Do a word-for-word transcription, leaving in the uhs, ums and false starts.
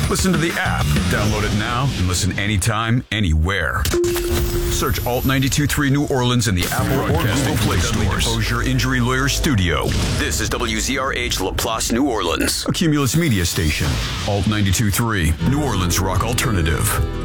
Listen to the app. Download it now and listen anytime, anywhere. Search Alt ninety-two point three New Orleans in the Apple or Google Play stores. Composure Injury Lawyer Studio. This is W Z R H LaPlace, New Orleans. A Cumulus Media station. Alt ninety-two point three, New Orleans Rock Alternative.